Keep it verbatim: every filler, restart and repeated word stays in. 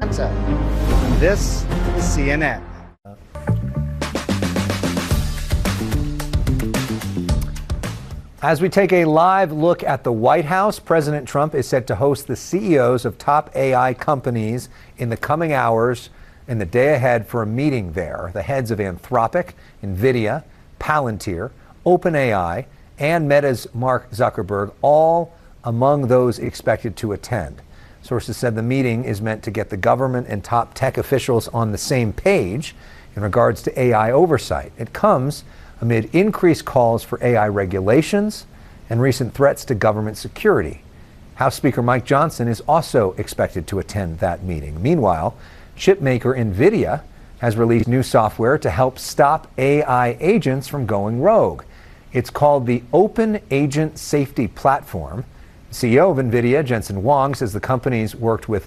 This is C N N. As we take a live look at the White House, President Trump is set to host the C E Os of top A I companies in the coming hours and the day ahead for a meeting there. The heads of Anthropic, NVIDIA, Palantir, OpenAI, and Meta's Mark Zuckerberg, all among those expected to attend. Sources said the meeting is meant to get the government and top tech officials on the same page in regards to A I oversight. It comes amid increased calls for A I regulations and recent threats to government security. House Speaker Mike Johnson is also expected to attend that meeting. Meanwhile, chip maker NVIDIA has released new software to help stop A I agents from going rogue. It's called the Open Agent Safety Platform. C E O of NVIDIA, Jensen Huang, says the company's worked with